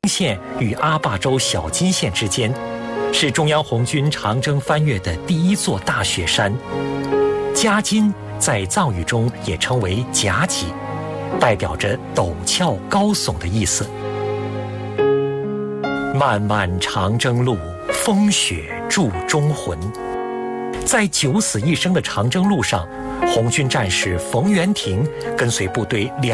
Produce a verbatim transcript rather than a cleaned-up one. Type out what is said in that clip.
县与阿坝州小金县之间，是中央红军长征翻越的第一座大雪山。夹金在藏语中也称为夹脊，代表着陡峭高耸的意思。漫漫长征路，风雪铸忠魂。在九死一生的长征路上，红军战士冯元廷跟随部队两